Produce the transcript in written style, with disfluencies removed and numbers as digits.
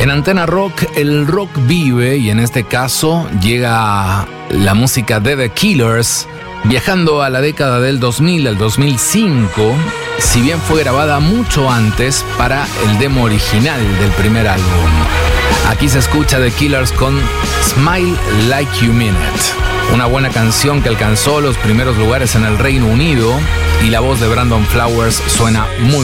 En Antena Rock, el rock vive y en este caso llega la música de The Killers, viajando a la década del 2000 al 2005, si bien fue grabada mucho antes para el demo original del primer álbum. Aquí se escucha The Killers con Smile Like You Mean It, una buena canción que alcanzó los primeros lugares en el Reino Unido y la voz de Brandon Flowers suena muy